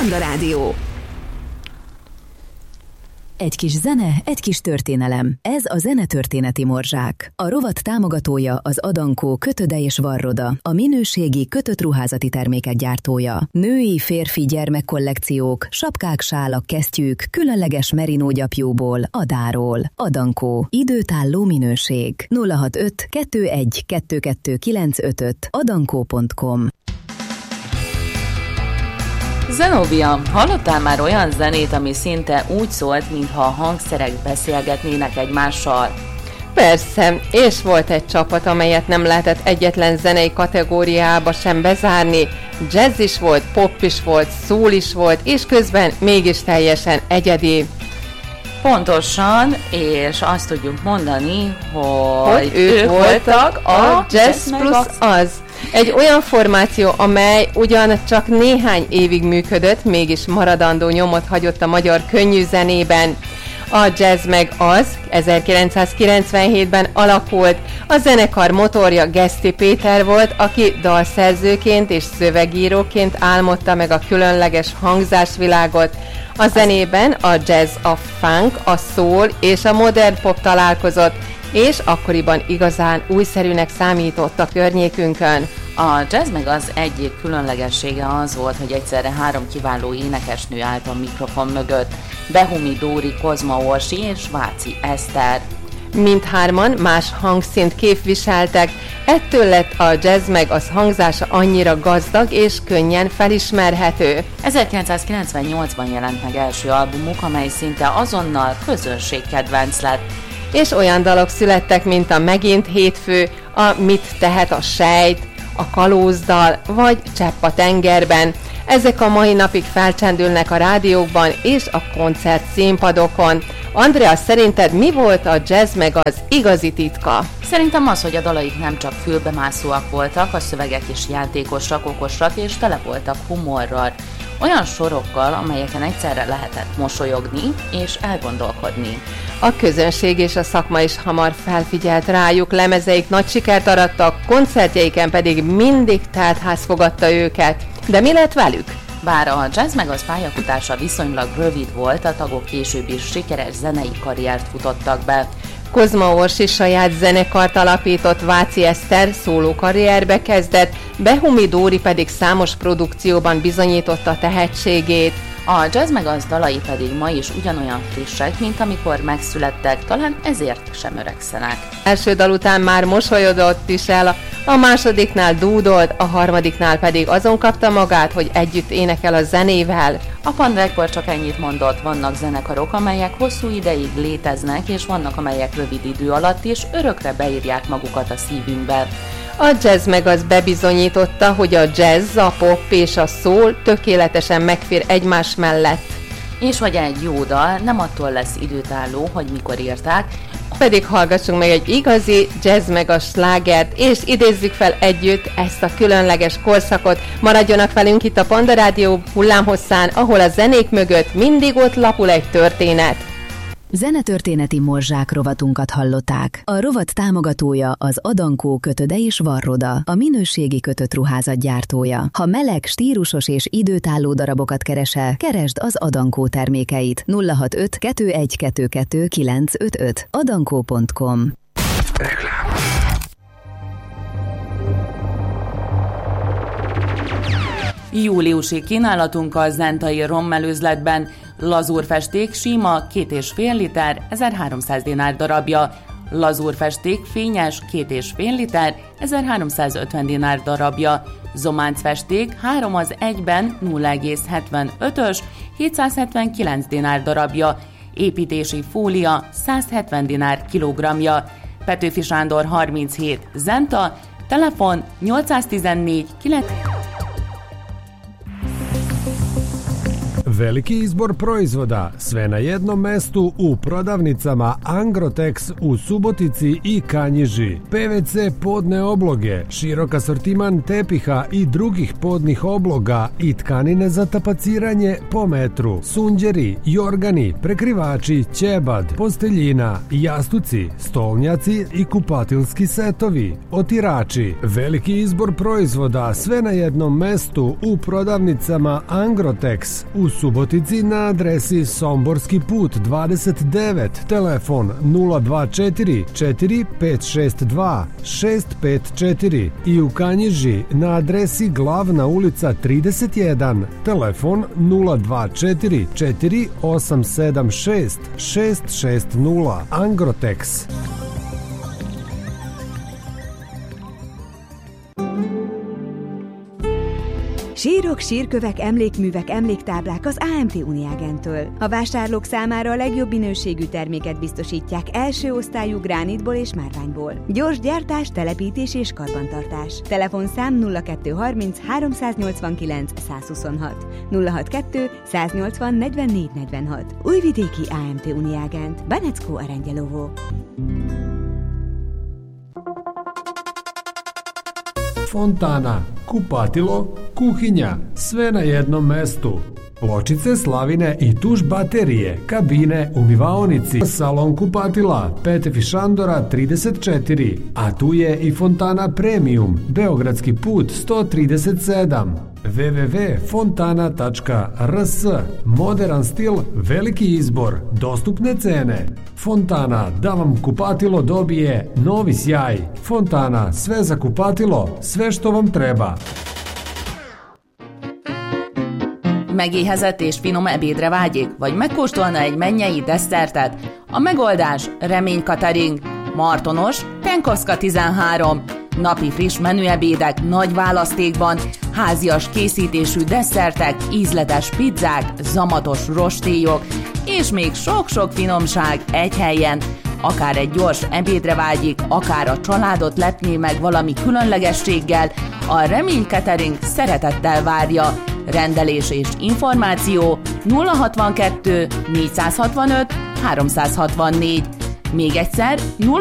Panda Rádió. Egy kis zene, egy kis történelem. Ez a Zenetörténeti Morzsák. A rovat támogatója az Adankó Kötöde és Varroda, a minőségi kötött ruházati termékek gyártója. Női, férfi, gyermekkollekciók, sapkák, sálak, kesztyűk, különleges merinó gyapjúból, Adáról. Adankó. Időtálló minőség. 065 21 22 955 adankó.com. Zenobia, hallottál már olyan zenét, ami szinte úgy szólt, mintha a hangszerek beszélgetnének egymással? Persze, és volt egy csapat, amelyet nem lehetett egyetlen zenei kategóriába sem bezárni. Jazz is volt, pop is volt, soul is volt, és közben mégis teljesen egyedi. Pontosan, és azt tudjuk mondani, hogy ők voltak a Jazz Plus Az. Egy olyan formáció, amely ugyan csak néhány évig működött, mégis maradandó nyomot hagyott a magyar könnyű zenében. A Jazz meg Az 1997-ben alakult. A zenekar motorja Geszti Péter volt, aki dalszerzőként és szövegíróként álmodta meg a különleges hangzásvilágot. A zenében a jazz, a funk, a soul és a modern pop találkozott, és akkoriban igazán újszerűnek számított a környékünkön. A Jazz meg Az egyik különlegessége az volt, hogy egyszerre 3 kiváló énekesnő állt a mikrofon mögött. Behumi Dóri, Kozma Orsi és Váci Eszter. Mindhárman más hangszínt képviseltek, ettől lett a Jazz meg Az hangzása annyira gazdag és könnyen felismerhető. 1998-ban jelent meg első albumuk, amely szinte azonnal közönségkedvenc lett. És olyan dalok születtek, mint a Megint hétfő, a Mit tehet a sejt, a Kalózdal vagy Csepp a tengerben. Ezek a mai napig felcsendülnek a rádiókban és a koncert színpadokon. Andrea, szerinted mi volt a Jazz meg Az igazi titka? Szerintem az, hogy a dalaik nem csak fülbemászóak voltak, a szövegek is játékosak, okosak és tele voltak humorral. Olyan sorokkal, amelyeken egyszerre lehetett mosolyogni és elgondolkodni. A közönség és a szakma is hamar felfigyelt rájuk, lemezeik nagy sikert arattak, koncertjeiken pedig mindig teltház fogadta őket. De mi lett velük? Bár a Jazz meg Az pályafutása viszonylag rövid volt, a tagok később is sikeres zenei karriert futottak be. Kozma Orsi saját zenekart alapított, Váci Eszter szóló karrierbe kezdett, Behumi Dóri pedig számos produkcióban bizonyította tehetségét. A Jazz meg Az dalai pedig ma is ugyanolyan frissek, mint amikor megszülettek, talán ezért sem öregszenek. Első dal után már mosolyodott is el, a másodiknál dúdolt, a harmadiknál pedig azon kapta magát, hogy együtt énekel a zenével. A Panda ekkor csak ennyit mondott, vannak zenekarok, amelyek hosszú ideig léteznek, és vannak, amelyek rövid idő alatt is örökre beírják magukat a szívünkbe. A Jazz meg Az bebizonyította, hogy a jazz, a pop és a soul tökéletesen megfér egymás mellett. És hogy egy jó dal nem attól lesz időtálló, hogy mikor írták, pedig hallgassunk meg egy igazi Jazz meg Az slágert, és idézzük fel együtt ezt a különleges korszakot. Maradjanak velünk itt a Panda Rádió hullámhosszán, ahol a zenék mögött mindig ott lapul egy történet. Zenetörténeti Morzsák rovatunkat hallották. A rovat támogatója az Adankó Kötöde és Varroda, a minőségi kötött ruházat gyártója. Ha meleg, stílusos és időtálló darabokat keresel, keresd az Adankó termékeit. 065 2122 955 adankó.com. Júliusi kínálatunk a zentai rommelőzletben. Lazúrfesték sima 2,5 liter, 1300 dinár darabja. Lazúrfesték fényes 2,5 liter, 1350 dinár darabja. Zománcfesték 3 az 1-ben 0,75-ös, 779 dinár darabja. Építési fólia 170 dinár kilogramja. Petőfi Sándor 37 Zenta, telefon 814 9... Veliki izbor proizvoda, sve na jednom mestu u prodavnicama Angrotex u Subotici i Kanjiži. PVC podne obloge, širok asortiman tepiha i drugih podnih obloga i tkanine za tapaciranje po metru, sunđeri, jorgani, prekrivači, ćebad, posteljina, jastuci, stolnjaci i kupatilski setovi, otirači. Veliki izbor proizvoda, sve na jednom mestu u prodavnicama Angrotex u Subotici na adresi Somborski put 29, telefon 024 4562 654 i u Kanjiži na adresi Glavna ulica 31, telefon 024 4876 660. Angrotex. Sírok, sírkövek, emlékművek, emléktáblák az AMT Uniágentől. A vásárlók számára a legjobb minőségű terméket biztosítják első osztályú gránitból és márványból. Gyors gyártás, telepítés és karbantartás. Telefonszám 0230 389 126 062 180 44 46. Újvidéki AMT Uniágent. Banecko Arangyelovo. Fontana, kupatilo, kuhinja, sve na jednom mestu. Pločice, slavine i tuš baterije, kabine, umivaonici, salon kupatila, Petefi Šandora 34, a tu je i Fontana Premium, Beogradski put 137. www.fontana.rs. Moderan stil, veliki izbor, dostupne cene. Fontana, da vam kupatilo dobije novi sjaj. Fontana, sve za kupatilo, sve što vam treba. Megéhezett és finom ebédre vágyik, vagy megkóstolna egy mennyei desszertet? A megoldás Remény Catering. Martonos, Penkovszka 13. Napi friss menüebédek nagy választékban, házias készítésű desszertek, ízletes pizzák, zamatos rostélyok, és még sok-sok finomság egy helyen. Akár egy gyors ebédre vágyik, akár a családot lepné meg valami különlegességgel, a Remény Catering szeretettel várja. Rendelés és információ 062 465 364. Még egyszer